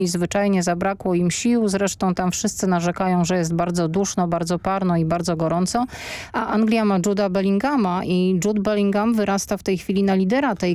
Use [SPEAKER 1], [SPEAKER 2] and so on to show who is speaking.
[SPEAKER 1] i zwyczajnie zabrakło im sił. Zresztą tam wszyscy narzekają, że jest bardzo duszno, bardzo parno i bardzo gorąco. A Anglia ma Jude'a Bellinghama i Jude Bellingham wyrasta w tej chwili na lidera tej